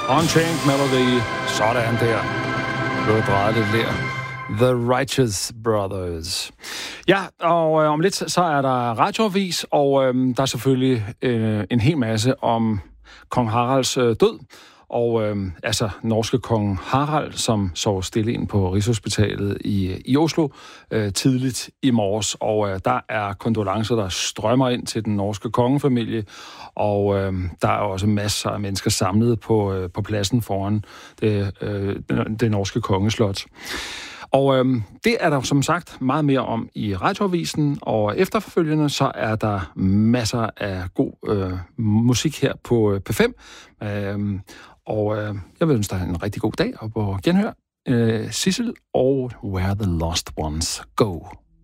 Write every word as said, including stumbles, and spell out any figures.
Unchained Melody. Sådan der. Du har drejet lidt der. The Righteous Brothers. Ja, og øh, om lidt så er der radioavis, og øh, der er selvfølgelig øh, en hel masse om kong Haralds øh, død. Og øh, altså norske kong Harald, som sov stille ind på Rigshospitalet i, i Oslo øh, tidligt i morges. Og øh, der er kondolencer, der strømmer ind til den norske kongefamilie. Og øh, der er også masser af mennesker samlet på, øh, på pladsen foran det, øh, det norske kongeslot. Og øh, det er der som sagt meget mere om i radioavisen, og efterfølgende så er der masser af god øh, musik her på P fem. Øh, og øh, jeg vil ønske dig en rigtig god dag, og på genhør øh, Sissel og Where the Lost Ones Go.